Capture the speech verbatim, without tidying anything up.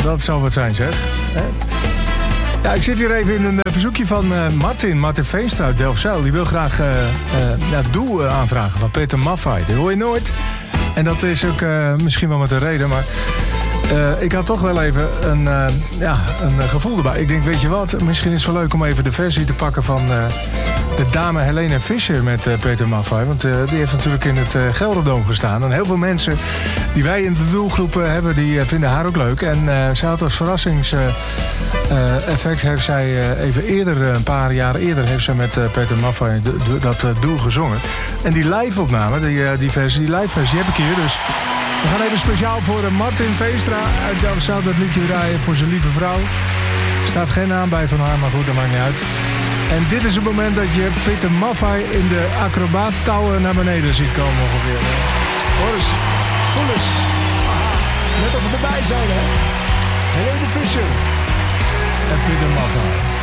dat zal wat zijn, zeg. Hè? Ja, ik zit hier even in een uh, verzoekje van uh, Martin. Martin Veenstra uit Delfzijl. Die wil graag uh, uh, ja, doel uh, aanvragen van Peter Maffay. Dat hoor je nooit. En dat is ook uh, misschien wel met een reden, maar... Uh, ik had toch wel even een, uh, ja, een uh, gevoel erbij. Ik denk, weet je wat, misschien is het wel leuk om even de versie te pakken van uh, de dame Helene Fischer met uh, Peter Maffay. Want uh, die heeft natuurlijk in het uh, Gelderdoom gestaan. En heel veel mensen die wij in de doelgroep uh, hebben, die uh, vinden haar ook leuk. En uh, ze had als verrassingseffect, uh, heeft zij uh, even eerder, uh, een paar jaar eerder, heeft ze met uh, Peter Maffay de, de, dat uh, doel gezongen. En die live-opname, die, uh, die versie, die live-versie heb ik hier, dus... We gaan even speciaal voor Martin Veenstra uit Delfzijl dat liedje draaien voor zijn lieve vrouw. Er staat geen naam bij van haar, maar goed, dat maakt niet uit. En dit is het moment dat je Peter Maffay in de acrobaattouwen naar beneden ziet komen ongeveer. Hoor eens, voel eens. Aha, net of we erbij zijn, hè. Helene Fischer en Peter Maffay.